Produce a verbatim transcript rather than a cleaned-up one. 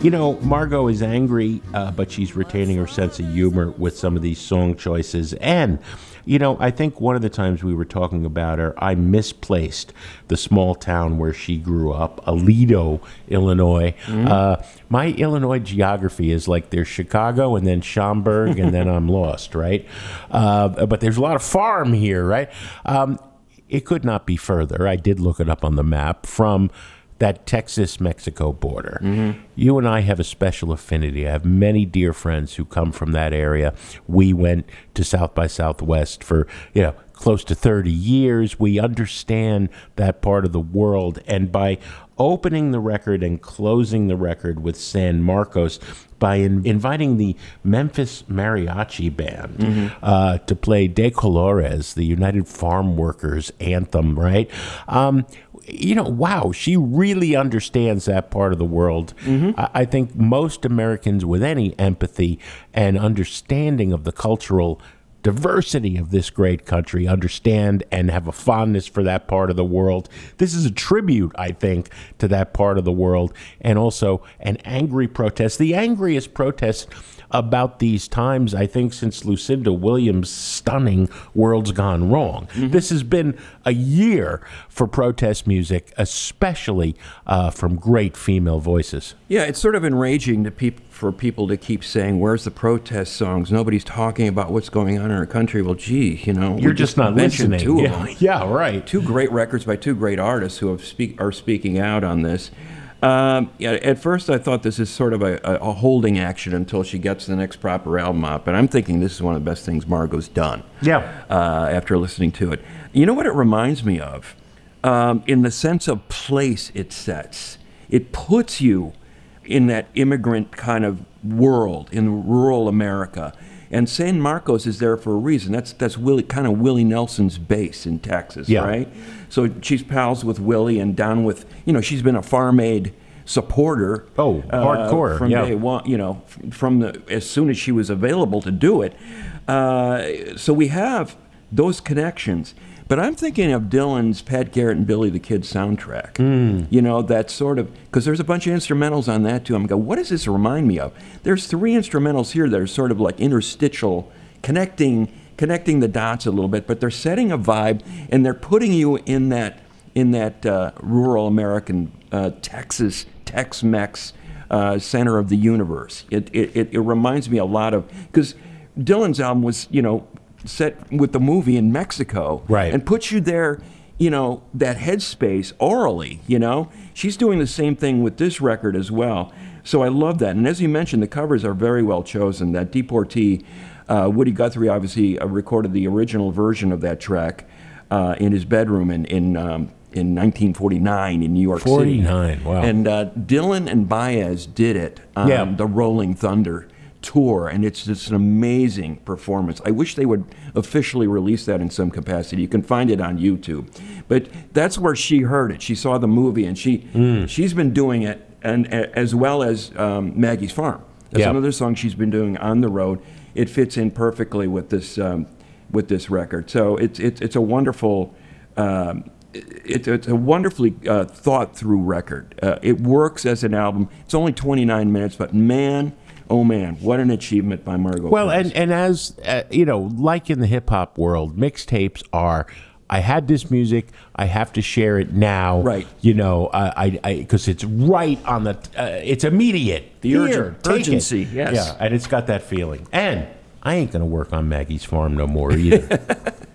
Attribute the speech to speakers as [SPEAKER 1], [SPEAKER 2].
[SPEAKER 1] You know, Margot is angry, uh, but she's retaining her sense of humor with some of these song choices. And, you know, I think one of the times we were talking about her, I misplaced the small town where she grew up, Aledo, Illinois. Mm-hmm. Uh, my Illinois geography is like there's Chicago and then Schaumburg, and then I'm lost, right? Uh, but there's a lot of farm here, right? Um, it could not be further. I did look it up on the map from that Texas-Mexico border. Mm-hmm. You and I have a special affinity. I have many dear friends who come from that area. We went to South by Southwest for, you know, close to thirty years. We understand that part of the world. And by opening the record and closing the record with San Marcos, by in, inviting the Memphis Mariachi Band mm-hmm. uh, to play De Colores, the United Farm Workers anthem, right? Um, you know, wow, she really understands that part of the world. Mm-hmm. I, I think most Americans with any empathy and understanding of the cultural diversity of this great country understand and have a fondness for that part of the world. This is a tribute, I think, to that part of the world, and also an angry protest, the angriest protest about these times, I think, since Lucinda Williams' stunning World's Gone Wrong. Mm-hmm. This has been a year for protest music, especially uh, from great female voices.
[SPEAKER 2] Yeah, it's sort of enraging to peop- for people to keep saying, where's the protest songs? Nobody's talking about what's going on in our country. Well, gee, you know.
[SPEAKER 1] You're just, just not listening.
[SPEAKER 2] Two
[SPEAKER 1] yeah.
[SPEAKER 2] of them.
[SPEAKER 1] yeah, right.
[SPEAKER 2] Two great records by two great artists who have speak- are speaking out on this. Um, yeah, at first I thought this is sort of a, a holding action until she gets the next proper album out, but I'm thinking this is one of the best things Margot's done.
[SPEAKER 1] Yeah.
[SPEAKER 2] Uh, after listening to it. You know what it reminds me of? Um, in the sense of place it sets. It puts you in that immigrant kind of world, in rural America. And San Marcos is there for a reason. That's that's Willie, kind of Willie Nelson's base in Texas,
[SPEAKER 1] yeah.
[SPEAKER 2] right? So she's pals with Willie and down with, you know, she's been a Farm Aid supporter.
[SPEAKER 1] Oh, hardcore,
[SPEAKER 2] uh, from
[SPEAKER 1] yeah.
[SPEAKER 2] day one, you know, from the as soon as she was available to do it. Uh, so we have those connections. But I'm thinking of Dylan's Pat Garrett and Billy the Kid soundtrack. Mm. You know, that sort of, because there's a bunch of instrumentals on that too. I'm going, what does this remind me of? There's three instrumentals here that are sort of like interstitial, connecting connecting the dots a little bit, but they're setting a vibe and they're putting you in that in that uh, rural American uh, Texas, Tex-Mex uh, center of the universe. It, it it it reminds me a lot of, because Dylan's album was, you know, set with the movie in Mexico,
[SPEAKER 1] right,
[SPEAKER 2] and puts you there, you know, that headspace orally, you know. She's doing the same thing with this record as well. So I love that. And as you mentioned, the covers are very well chosen. That Deportee, uh, Woody Guthrie obviously uh, recorded the original version of that track uh, in his bedroom in in, um, in nineteen forty-nine in New York City.
[SPEAKER 1] forty-nine, wow.
[SPEAKER 2] And uh, Dylan and Baez did it on
[SPEAKER 1] yeah.
[SPEAKER 2] the Rolling Thunder tour, and it's just an amazing performance. I wish they would officially release that in some capacity. You can find it on YouTube. But that's where she heard it. She saw the movie, and she mm. she's been doing it, and as well as um, Maggie's Farm. That's
[SPEAKER 1] yep.
[SPEAKER 2] another song she's been doing on the road. It fits in perfectly with this um, with this record. So it's it's it's a wonderful. Um, It, it's a wonderfully uh, thought through record. Uh, it works as an album. It's only twenty-nine minutes, but man, oh man, what an achievement by Margot.
[SPEAKER 1] Well,
[SPEAKER 2] Price.
[SPEAKER 1] and, and as, uh, you know, like in the hip-hop world, mixtapes are, I had this music, I have to share it now.
[SPEAKER 2] Right.
[SPEAKER 1] You know, I I because it's right on the, uh, it's immediate.
[SPEAKER 2] The
[SPEAKER 1] Here,
[SPEAKER 2] urgent,
[SPEAKER 1] take
[SPEAKER 2] urgency,
[SPEAKER 1] it.
[SPEAKER 2] yes.
[SPEAKER 1] Yeah, and it's got that feeling. And I ain't going to work on Maggie's Farm no more either.